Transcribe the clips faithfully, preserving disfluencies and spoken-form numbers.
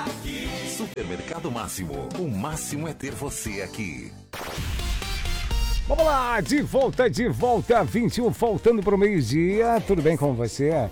Supermercado Máximo. O máximo é ter você aqui. Vamos lá, de volta, de volta, vinte e um, faltando para o meio-dia. Tudo bem com você?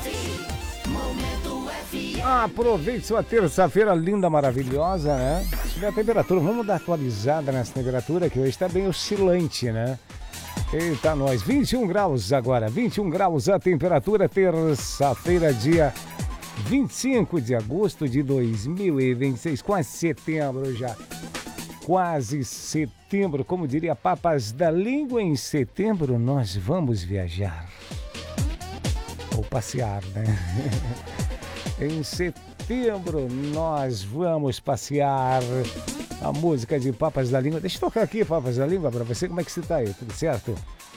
Aproveite sua terça-feira linda, maravilhosa, né? Deixa eu ver a temperatura, vamos dar atualizada nessa temperatura que hoje está bem oscilante, né? Eita, nós, vinte e um graus agora, vinte e um graus a temperatura, terça-feira, dia vinte e cinco de agosto de dois mil e vinte e seis, quase setembro já. Quase setembro, como diria Papas da Língua, em setembro nós vamos viajar. Ou passear, né? Em setembro nós vamos passear. A música de Papas da Língua. Deixa eu tocar aqui, Papas da Língua, pra você. Como é que você tá aí? Tudo certo?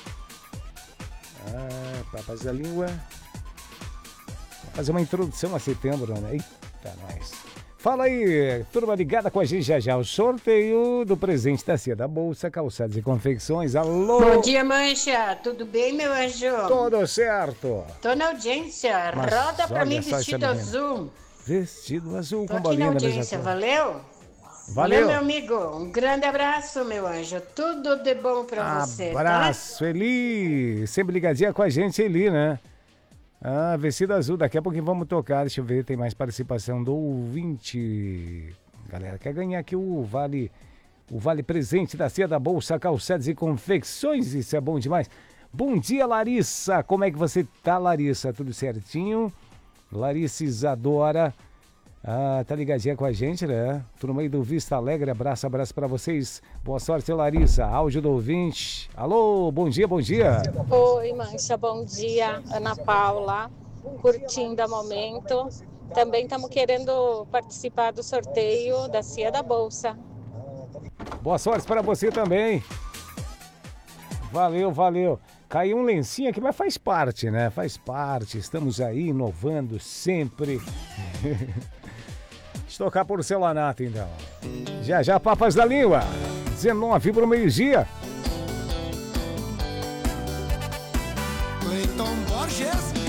Ah, Papas da Língua. Vou fazer uma introdução a setembro, né? Eita, nós. Fala aí, turma ligada com a gente já já. O sorteio do presente da Cia da Bolsa, calçados e confecções. Alô? Bom dia, Mancha. Tudo bem, meu anjo? Tudo certo. Tô na audiência. Mas Roda pra mim olha só vestido essa menina. azul. Vestido azul Tô com aqui na bolinha da mesma audiência, cor. valeu? Valeu. meu amigo. Um grande abraço, meu anjo. Tudo de bom pra você, tá? Abraço, Eli. Sempre ligadinha com a gente, Eli, né? Ah, vestido azul. Daqui a pouquinho vamos tocar. Deixa eu ver, tem mais participação do ouvinte. Galera, quer ganhar aqui o vale, o vale presente da Cia da Bolsa, calçados e confecções. Isso é bom demais. Bom dia, Larissa. Como é que você tá, Larissa? Tudo certinho? Larissa Isadora. Ah, tá ligadinha com a gente, né? Turma aí do Vista Alegre, abraço, abraço pra vocês. Boa sorte, Larissa. Áudio do ouvinte. Alô, bom dia, bom dia. Oi, Mancha, bom dia. Ana Paula, curtindo o momento. Também estamos querendo participar do sorteio da Cia da Bolsa. Boa sorte para você também. Valeu, valeu. Caiu um lencinho aqui, mas faz parte, né? Faz parte. Estamos aí inovando sempre. Estocar porcelanato, então. Já, já, Papas da Língua. dezenove para o meio-dia. Cleiton Borges.